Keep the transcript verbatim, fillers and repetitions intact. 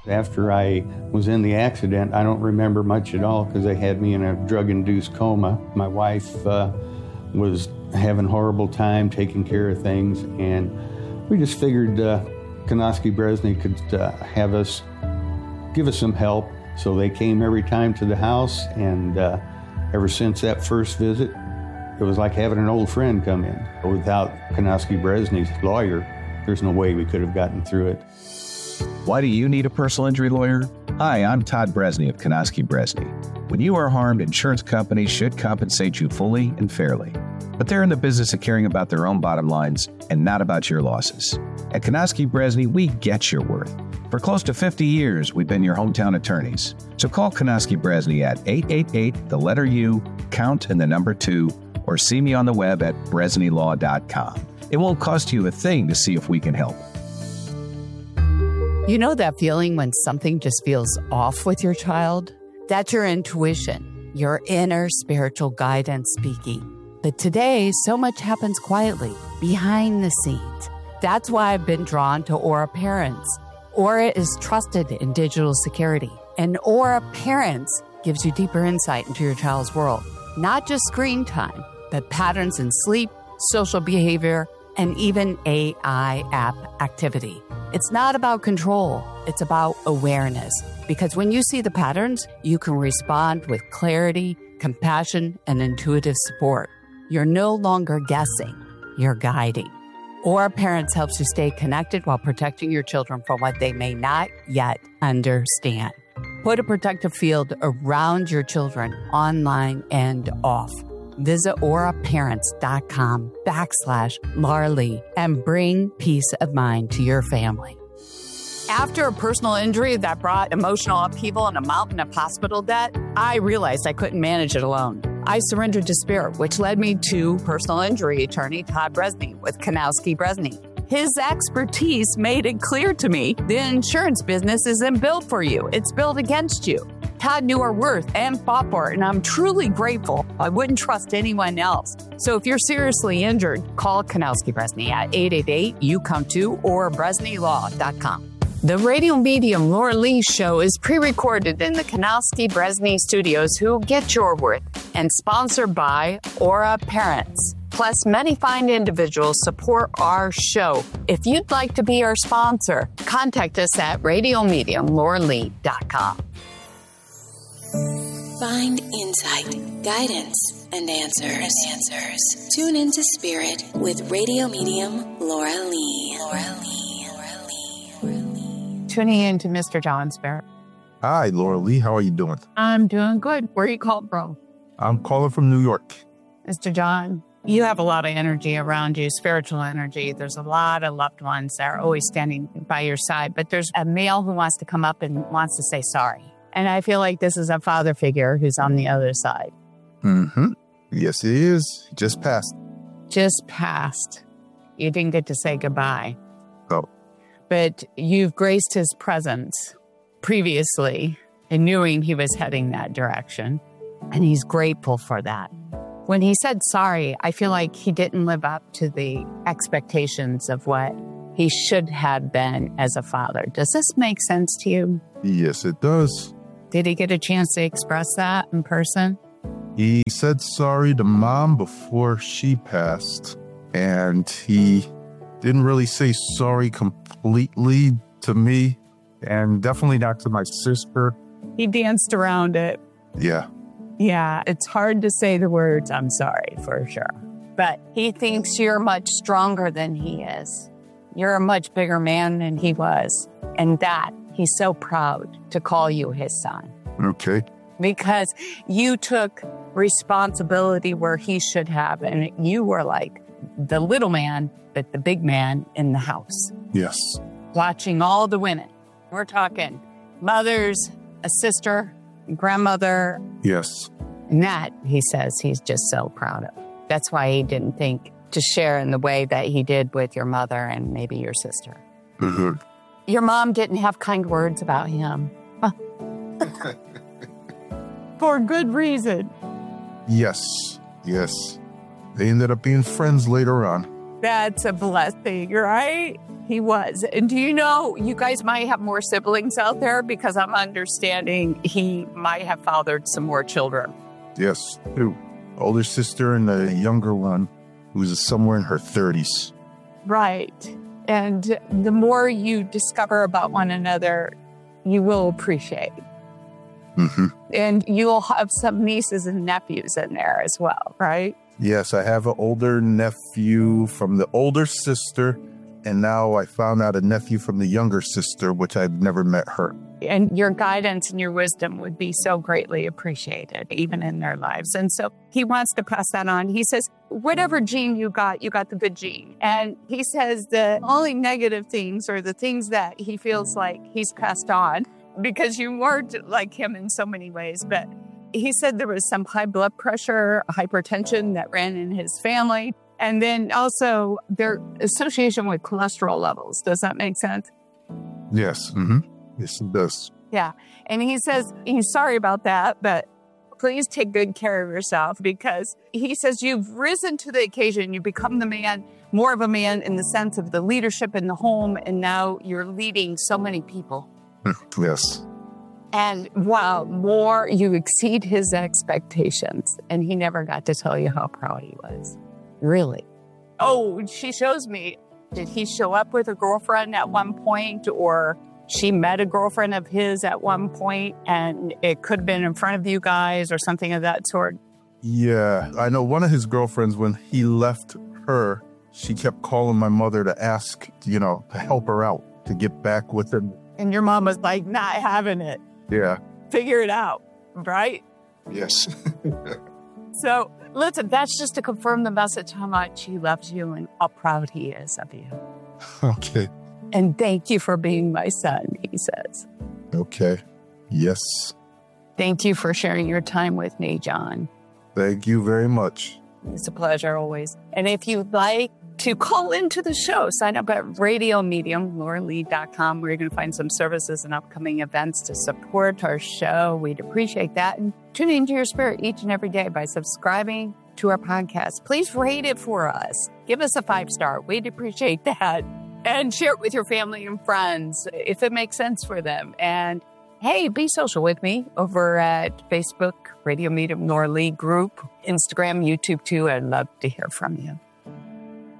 After I was in the accident, I don't remember much at all because they had me in a drug-induced coma. My wife uh, was having a horrible time taking care of things, and we just figured uh, Konosky Bresny could uh, have us, give us some help. So they came every time to the house, and uh, ever since that first visit, it was like having an old friend come in. Without Konosky Bresny's lawyer, there's no way we could have gotten through it. Why do you need a personal injury lawyer? Hi, I'm Todd Bresny of Konosky Bresny. When you are harmed, insurance companies should compensate you fully and fairly. But they're in the business of caring about their own bottom lines and not about your losses. At Konosky Bresny, we get your worth. For close to fifty years, we've been your hometown attorneys. So call Konosky Bresny at eight eight eight, the letter U, count and the number two, or see me on the web at bresny law dot com. It won't cost you a thing to see if we can help. You know that feeling when something just feels off with your child? That's your intuition, your inner spiritual guidance speaking. But today, so much happens quietly, behind the scenes. That's why I've been drawn to Aura Parents. Aura is trusted in digital security, and Aura Parents gives you deeper insight into your child's world. Not just screen time, but patterns in sleep, social behavior, and even A I app activity. It's not about control, it's about awareness. Because when you see the patterns, you can respond with clarity, compassion, and intuitive support. You're no longer guessing, you're guiding. Aura Parents helps you stay connected while protecting your children from what they may not yet understand. Put a protective field around your children, online and off. Visit auraparents.com backslash Laura Lee and bring peace of mind to your family. After a personal injury that brought emotional upheaval and a mountain of hospital debt, I realized I couldn't manage it alone. I surrendered to spirit, which led me to personal injury attorney Todd Bresny with Konosky Bresny. His expertise made it clear to me the insurance business isn't built for you. It's built against you. Todd knew our worth and fought for it, and I'm truly grateful. I wouldn't trust anyone else. So if you're seriously injured, call Konosky Bresny at eight eight eight, you come two or bresny law dot com. The radio medium Laura Lee show is pre-recorded in the Konosky Bresny studios, who get your worth, and sponsored by Aura Parents. Plus, many fine individuals support our show. If you'd like to be our sponsor, contact us at radio medium laura lee dot com. Find insight, guidance, and answers. answers. Tune into Spirit with radio medium Laura Lee. Laura Lee. Laura Lee. Laura Lee. Tuning in to Mister John Spirit. Hi, Laura Lee. How are you doing? I'm doing good. Where are you called from? I'm calling from New York. Mister John, you have a lot of energy around you, spiritual energy. There's a lot of loved ones that are always standing by your side. But there's a male who wants to come up and wants to say sorry. And I feel like this is a father figure who's on the other side. Mm-hmm. Yes, it is. Just passed. Just passed. You didn't get to say goodbye. Oh. But you've graced his presence previously in knowing he was heading that direction. And he's grateful for that. When he said sorry, I feel like he didn't live up to the expectations of what he should have been as a father. Does this make sense to you? Yes, it does. Did he get a chance to express that in person? He said sorry to Mom before she passed, and he didn't really say sorry completely to me, and definitely not to my sister. He danced around it. Yeah. Yeah, it's hard to say the words, I'm sorry, for sure. But he thinks you're much stronger than he is. You're a much bigger man than he was. And that, he's so proud to call you his son. Okay. Because you took responsibility where he should have, and you were like the little man, but the big man in the house. Yes. Watching all the women. We're talking mothers, a sister, grandmother. Yes. And that, he says, he's just so proud of. That's why he didn't think to share in the way that he did with your mother and maybe your sister. Mm-hmm. Your mom didn't have kind words about him. For good reason. Yes. Yes. They ended up being friends later on. That's a blessing, right? He was. And do you know, you guys might have more siblings out there because I'm understanding he might have fathered some more children. Yes, two. Older sister and a younger one who's somewhere in her thirties. Right. And the more you discover about one another, you will appreciate. Mm-hmm. And you'll have some nieces and nephews in there as well, right? Yes, I have an older nephew from the older sister, and now I found out a nephew from the younger sister, which I'd never met her. And your guidance and your wisdom would be so greatly appreciated, even in their lives. And so he wants to pass that on. He says, whatever gene you got, you got the good gene. And he says the only negative things or the things that he feels like he's passed on, because you weren't like him in so many ways, but he said there was some high blood pressure, hypertension that ran in his family. And then also their association with cholesterol levels. Does that make sense? Yes. Mm-hmm. Yes, it does. Yeah. And he says he's sorry about that, but please take good care of yourself, because he says you've risen to the occasion. You become the man, more of a man in the sense of the leadership in the home. And now you're leading so many people. Yes. And wow, more, you exceed his expectations. And he never got to tell you how proud he was. Really? Oh, she shows me. Did he show up with a girlfriend at one point, or she met a girlfriend of his at one point, and it could have been in front of you guys or something of that sort? Yeah, I know one of his girlfriends, when he left her, she kept calling my mother to ask, you know, to help her out, to get back with him. And your mom was like, not having it. Yeah. Figure it out, right? Yes. So, listen, that's just to confirm the message how much he loves you and how proud he is of you. Okay. And thank you for being my son, he says. Okay. Yes. Thank you for sharing your time with me, John. Thank you very much. It's a pleasure always. And if you'd like to call into the show, sign up at Radio Medium, Laura Lee dot com, where you're going to find some services and upcoming events to support our show. We'd appreciate that. And tune into your spirit each and every day by subscribing to our podcast. Please rate it for us. Give us a five star. We'd appreciate that. And share it with your family and friends if it makes sense for them. And hey, be social with me over at Facebook, Radio Medium Laura Lee Group, Instagram, YouTube too. I'd love to hear from you.